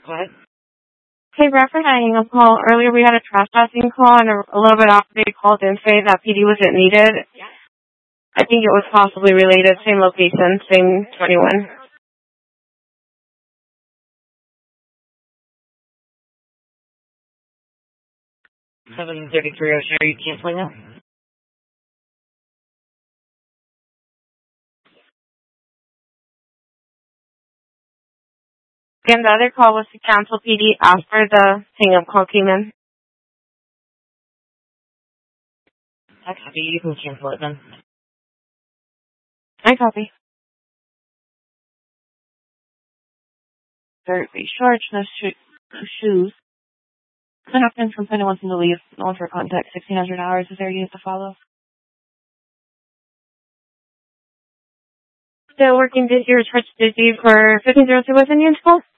Go ahead. Hey, referencing a call earlier, we had a trespassing call, and a little bit after they called in saying that PD wasn't needed. Yeah. I think it was possibly related, same location, same 21. 733 Ocean, are you canceling that? And the other call was to cancel PD after the hang-up call came in. I copy. You can cancel it then. I copy. Very short, no shoes. What happens when someone wants to leave? No one for contact, 1,600 hours. Is there a unit to follow? Still working this year's Digi for 1502 was in unit school?